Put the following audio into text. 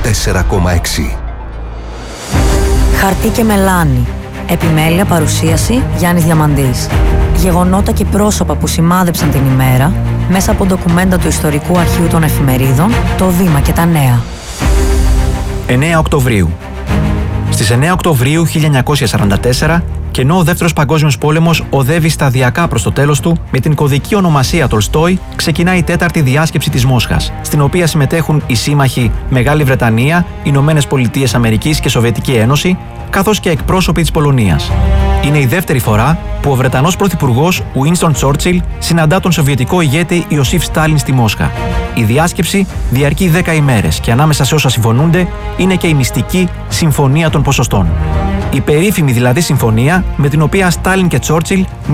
4,6. Χαρτί και μελάνι. Επιμέλεια, παρουσίαση Γιάννης Διαμαντής. Γεγονότα και πρόσωπα που σημάδεψαν την ημέρα μέσα από ντοκουμέντα του Ιστορικού Αρχείου των Εφημερίδων, το Βήμα και τα Νέα. 9 Οκτωβρίου. Στις 9 Οκτωβρίου 1944, και ενώ ο Δεύτερος Παγκόσμιος Πόλεμος οδεύει σταδιακά προς το τέλος του, με την κωδική ονομασία Τολστόι ξεκινάει η τέταρτη διάσκεψη της Μόσχας, στην οποία συμμετέχουν οι σύμμαχοι Μεγάλη Βρετανία, Ηνωμένες Πολιτείες Αμερικής και Σοβιετική Ένωση, καθώς και εκπρόσωποι της Πολωνίας. Είναι η δεύτερη φορά που ο Βρετανός Πρωθυπουργός Winston Churchill συναντά τον Σοβιετικό ηγέτη Ιωσήφ Στάλιν στη Μόσχα. Η διάσκεψη διαρκεί 10 ημέρες και ανάμεσα σε όσα συμφωνούνται είναι και η μυστική Συμφωνία των Ποσοστών. Η περίφημη δηλαδή συμφωνία με την οποία Στάλιν και Churchill